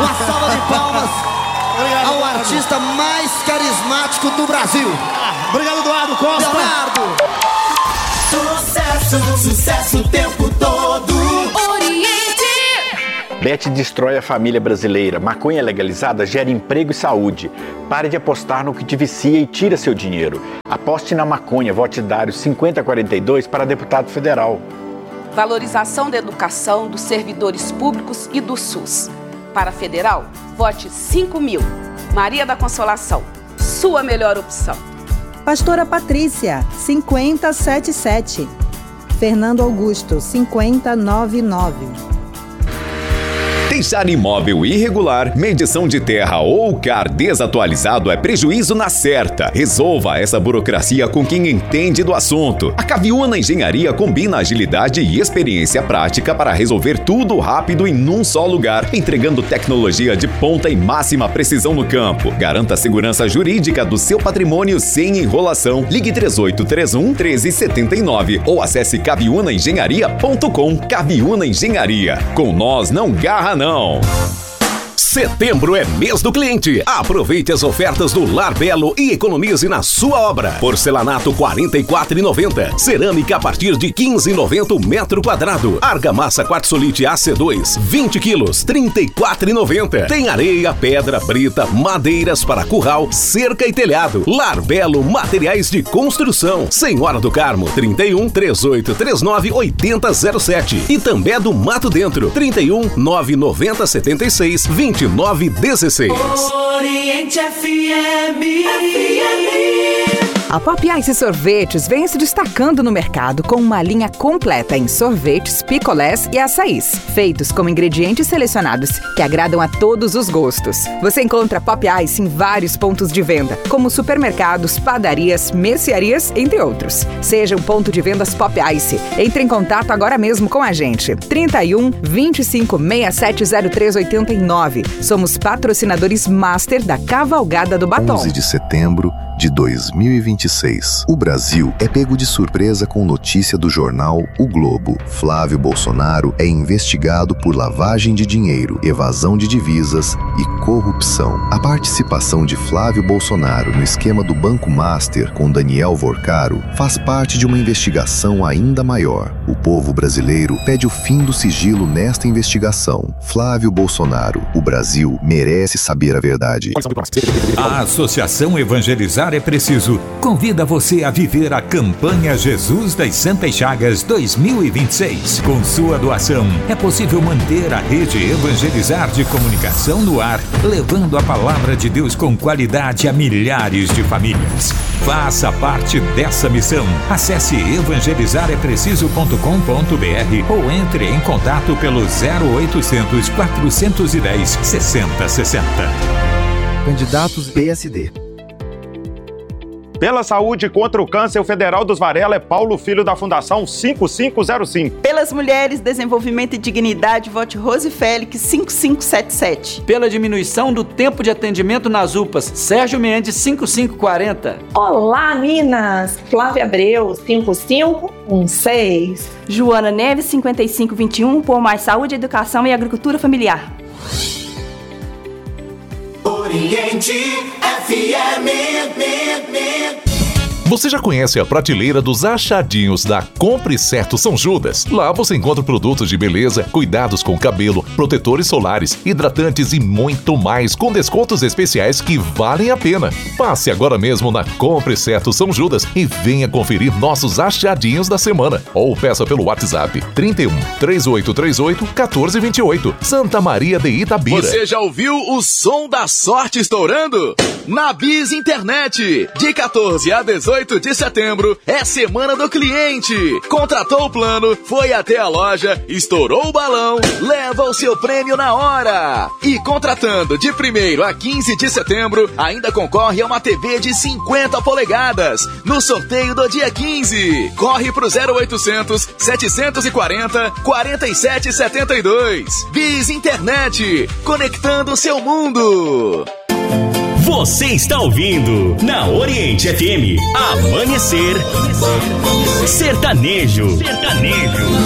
Uma salva de palmas ao artista mais carismático do Brasil. Obrigado, Eduardo Costa. Leonardo. Sucesso o tempo todo. Oriente. Bet destrói a família brasileira. Maconha legalizada gera emprego e saúde. Pare de apostar no que te vicia e tira seu dinheiro. Aposte na maconha. Vote Dário 5042 para deputado federal. Valorização da educação, dos servidores públicos e do SUS. Para federal, vote 5.000. Maria da Consolação, sua melhor opção. Pastora Patrícia, 5077. Fernando Augusto, 5099. Deixar imóvel irregular, medição de terra ou CAR desatualizado é prejuízo na certa. Resolva essa burocracia com quem entende do assunto. A Caviúna Engenharia combina agilidade e experiência prática para resolver tudo rápido e num só lugar, entregando tecnologia de ponta e máxima precisão no campo. Garanta a segurança jurídica do seu patrimônio sem enrolação. Ligue 3831-1379 ou acesse caviunaengenharia.com. Caviúna Engenharia. Com nós não garra não. Setembro é mês do cliente. Aproveite as ofertas do Lar Belo e economize na sua obra. Porcelanato R$ 44,90. Cerâmica a partir de R$ 15,90 o metro quadrado. Argamassa Quartzolite AC2, 20 quilos, R$ 34,90. Tem areia, pedra, brita, madeiras para curral, cerca e telhado. Lar Belo Materiais de Construção. Senhora do Carmo, 31 3839 8007. E também do Mato Dentro, 31 990 76 2916. Oriente FM. A Pop Ice Sorvetes vem se destacando no mercado com uma linha completa em sorvetes, picolés e açaís, feitos com ingredientes selecionados que agradam a todos os gostos. Você encontra Pop Ice em vários pontos de venda, como supermercados, padarias, mercearias, entre outros. Seja um ponto de vendas Pop Ice. Entre em contato agora mesmo com a gente. 31 25 67 03 89. Somos patrocinadores master da Cavalgada do Batom. 11 de setembro de 2026. O Brasil é pego de surpresa com notícia do jornal O Globo. Flávio Bolsonaro é investigado por lavagem de dinheiro, evasão de divisas e corrupção. A participação de Flávio Bolsonaro no esquema do Banco Master com Daniel Vorcaro faz parte de uma investigação ainda maior. O povo brasileiro pede o fim do sigilo nesta investigação. Flávio Bolsonaro, o Brasil merece saber a verdade. A Associação Evangelizar é Preciso convida você a viver a campanha Jesus das Santas Chagas 2026. Com sua doação, é possível manter a rede Evangelizar de comunicação no ar, levando a palavra de Deus com qualidade a milhares de famílias. Faça parte dessa missão. Acesse evangelizarepreciso.com.br ou entre em contato pelo 0800 410 6060. Candidatos PSD. Pela saúde contra o câncer, o federal dos Varela é Paulo Filho da Fundação 5505. Pelas mulheres, desenvolvimento e dignidade, vote Rose Félix 5577. Pela diminuição do tempo de atendimento nas UPAs, Sérgio Mendes 5540. Olá, Minas! Flávia Abreu 5516. Joana Neves 5521, por mais saúde, educação e agricultura familiar. Oriente FM. Você já conhece a prateleira dos achadinhos da Compre Certo São Judas? Lá você encontra produtos de beleza, cuidados com cabelo, protetores solares, hidratantes e muito mais, com descontos especiais que valem a pena. Passe agora mesmo na Compre Certo São Judas e venha conferir nossos achadinhos da semana. Ou peça pelo WhatsApp 31 3838 1428. Santa Maria de Itabira. Você já ouviu o som da sorte estourando? Na Biz Internet, de 14 a 18 de setembro, é Semana do Cliente. Contratou o plano, foi até a loja, estourou o balão, leva o seu prêmio na hora. E contratando de 1º a 15 de setembro, ainda concorre a uma TV de 50 polegadas, no sorteio do dia 15. Corre pro 0800 740 4772. Biz Internet, conectando o seu mundo. Você está ouvindo na Oriente FM Amanhecer Sertanejo.